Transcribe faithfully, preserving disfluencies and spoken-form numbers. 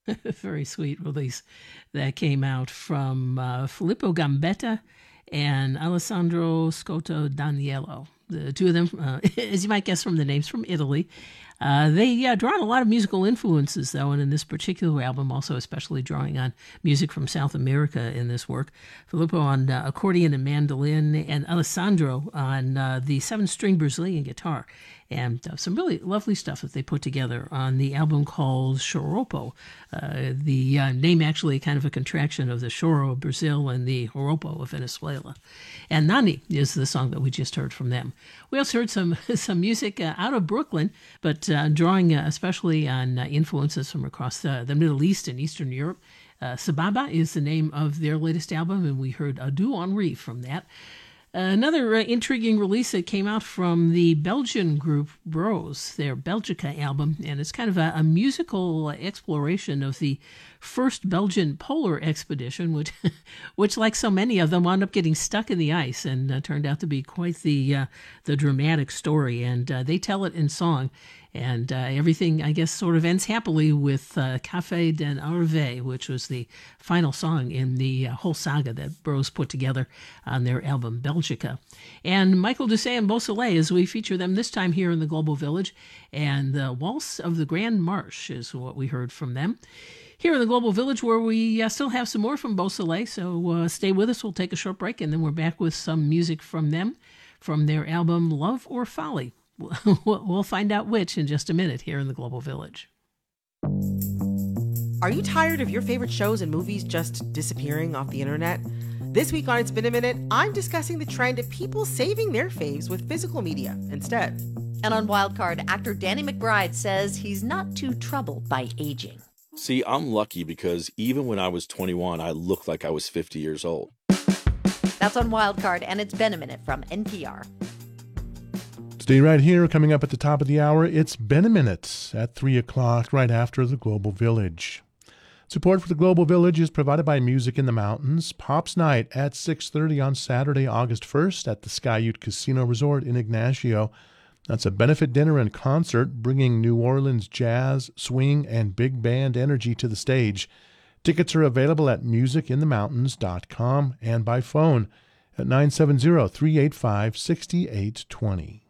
Very sweet release that came out from uh, Filippo Gambetta and Alessandro Scotto Daniello. The two of them, uh, as you might guess from the names, from Italy. Uh, they yeah, draw on a lot of musical influences, though, and in this particular album, also especially drawing on music from South America in this work. Filippo on uh, accordion and mandolin, and Alessandro on uh, the seven-string Brazilian guitar. And uh, some really lovely stuff that they put together on the album called Choropo. Uh, the uh, name actually kind of a contraction of the Choro of Brazil and the Joropo of Venezuela. And Nani is the song that we just heard from them. We also heard some some music uh, out of Brooklyn, but uh, drawing uh, especially on uh, influences from across the, the Middle East and Eastern Europe. Uh, Sababa is the name of their latest album, and we heard Adu Henri from that. Another uh, intriguing release that came out from the Belgian group Bros, their Belgica album, and it's kind of a, a musical exploration of the first Belgian polar expedition, which, which, like so many of them, wound up getting stuck in the ice and uh, turned out to be quite the uh, the dramatic story. And uh, they tell it in song. And uh, everything, I guess, sort of ends happily with uh, Café den Arve, which was the final song in the uh, whole saga that Bros put together on their album Belgica. And Michael Doucet and Beausoleil, as we feature them this time here in the Global Village, and the Waltz of the Grand Marche is what we heard from them. Here in the Global Village, where we uh, still have some more from Beausoleil, so uh, stay with us. We'll take a short break, and then we're back with some music from them, from their album Love or Folly. We'll find out which in just a minute here in the Global Village. Are you tired of your favorite shows and movies just disappearing off the internet? This week on It's Been a Minute, I'm discussing the trend of people saving their faves with physical media instead. And on Wildcard, actor Danny McBride says he's not too troubled by aging. See, I'm lucky because even when I was twenty-one, I looked like I was fifty years old. That's on Wildcard, and It's Been a Minute from N P R. Stay right here. Coming up at the top of the hour, it's Been a Minute at three o'clock, right after the Global Village. Support for the Global Village is provided by Music in the Mountains. Pops Night at six thirty on Saturday, August first at the Skyute Casino Resort in Ignacio. That's a benefit dinner and concert bringing New Orleans jazz, swing, and big band energy to the stage. Tickets are available at music in the mountains dot com and by phone at nine seven zero, three eight five, six eight two zero.